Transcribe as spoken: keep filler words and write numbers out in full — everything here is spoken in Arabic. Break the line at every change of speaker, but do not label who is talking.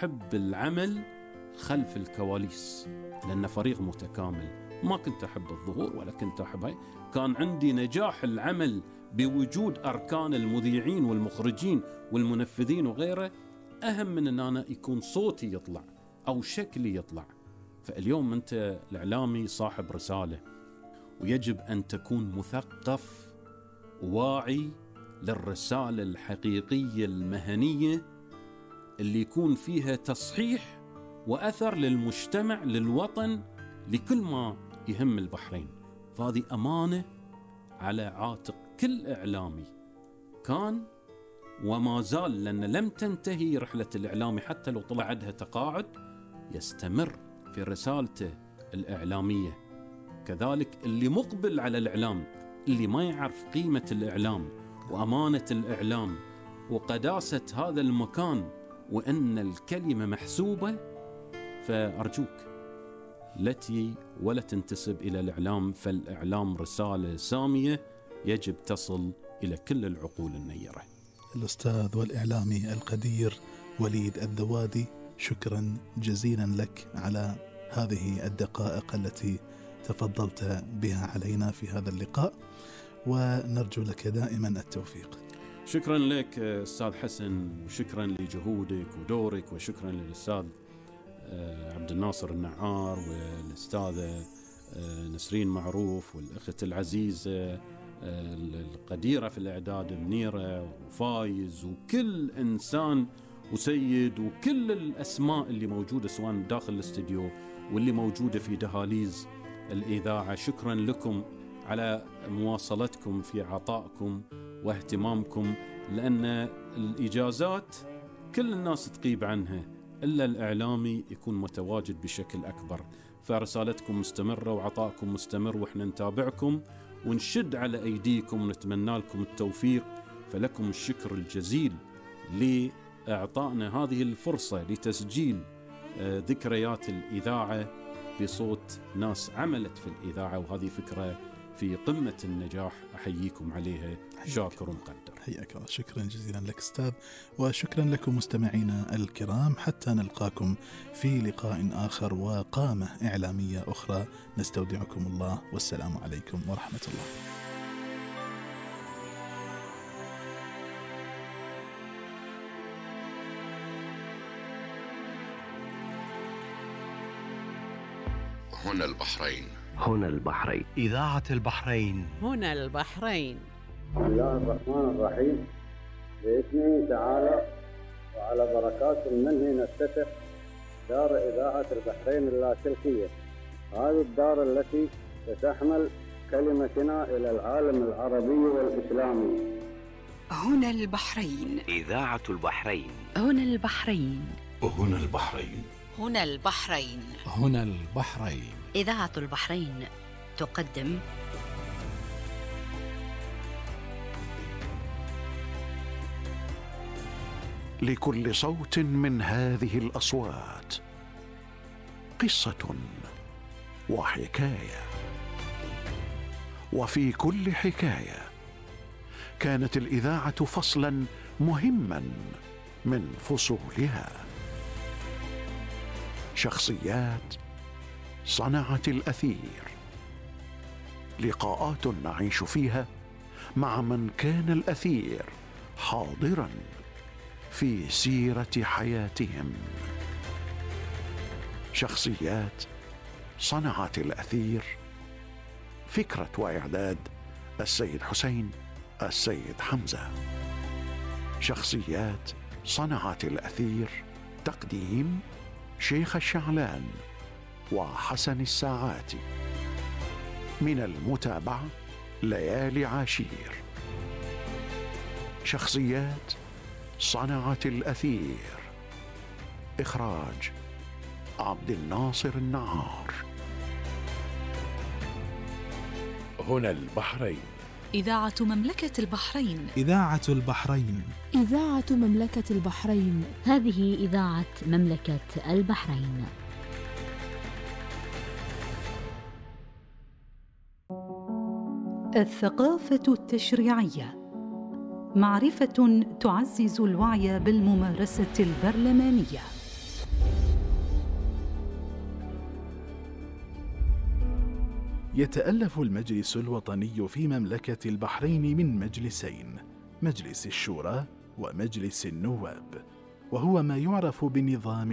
أحب العمل خلف الكواليس، لأن فريق متكامل. ما كنت أحب الظهور ولا كنت أحب هاي. كان عندي نجاح العمل بوجود أركان المذيعين والمخرجين والمنفذين وغيره أهم من أن أنا يكون صوتي يطلع أو شكلي يطلع. فاليوم أنت الإعلامي صاحب رسالة، ويجب أن تكون مثقف واعي للرسالة الحقيقية المهنية اللي يكون فيها تصحيح وأثر للمجتمع، للوطن، لكل ما يهم البحرين. فهذه أمانة على عاتق كل إعلامي كان وما زال، لأن لم تنتهي رحلة الإعلامي حتى لو طلع عندها تقاعد، يستمر في رسالته الإعلامية. كذلك اللي مقبل على الإعلام، اللي ما يعرف قيمة الإعلام وأمانة الإعلام وقداسة هذا المكان وأن الكلمة محسوبة، فأرجوك لا تي ولا تنتسب إلى الإعلام. فالإعلام رسالة سامية يجب تصل إلى كل العقول النيرة.
الأستاذ والإعلامي القدير وليد الذوادي، شكرا جزيلا لك على هذه الدقائق التي تفضلت بها علينا في هذا اللقاء، ونرجو لك دائما التوفيق.
شكرا لك أستاذ حسن، وشكرا لجهودك ودورك، وشكرا للأستاذ عبد الناصر النعار والأستاذة نسرين معروف والأخت العزيزة القديرة في الإعداد منيرة وفايز وكل إنسان وسيد وكل الأسماء اللي موجودة سواء داخل الاستديو واللي موجودة في دهاليز الإذاعة. شكرا لكم على مواصلتكم في عطائكم واهتمامكم، لأن الإجازات كل الناس تغيب عنها إلا الإعلامي يكون متواجد بشكل أكبر. فرسالتكم مستمرة وعطائكم مستمر، وإحنا نتابعكم ونشد على أيديكم ونتمنى لكم التوفيق. فلكم الشكر الجزيل لإعطائنا هذه الفرصة لتسجيل ذكريات الإذاعة بصوت ناس عملت في الإذاعة، وهذه فكرة في قمة النجاح. أحييكم عليها، شاكر ومقدر.
حياك الله، شكرا جزيلا لك أستاذ، وشكرا لكم مستمعينا الكرام. حتى نلقاكم في لقاء آخر وقامة إعلامية أخرى، نستودعكم الله، والسلام عليكم ورحمة الله.
هنا البحرين،
هنا البحرين،
إذاعة البحرين،
هنا البحرين.
بسم الله الرحمن الرحيم. بإذنه تعالى وعلى بركات منه نفتتح دار إذاعة البحرين اللاسلكية. هذه الدار التي ستحمل كلمتنا إلى العالم العربي والإسلامي.
هنا البحرين،
إذاعة البحرين،
هنا البحرين،
هنا البحرين،
هنا البحرين،
هنا البحرين.
إذاعة البحرين تقدم
لكل صوت من هذه الأصوات قصة وحكاية، وفي كل حكاية كانت الإذاعة فصلا مهما من فصولها. شخصيات صنعت الأثير، لقاءات نعيش فيها مع من كان الأثير حاضرا في سيرة حياتهم. شخصيات صنعت الأثير، فكرة وإعداد السيد حسين السيد حمزة. شخصيات صنعت الأثير، تقديم شيخ الشعلان وحسن الساعاتي. من المتابعة ليالي عاشير. شخصيات صنعت الأثير، إخراج عبد الناصر النعار.
هنا البحرين،
إذاعة مملكة البحرين،
إذاعة البحرين،
إذاعة مملكة البحرين.
هذه إذاعة مملكة البحرين.
الثقافة التشريعية، معرفة تعزز الوعي بالممارسة البرلمانية.
يتألف المجلس الوطني في مملكة البحرين من مجلسين، مجلس الشورى ومجلس النواب، وهو ما يعرف بنظام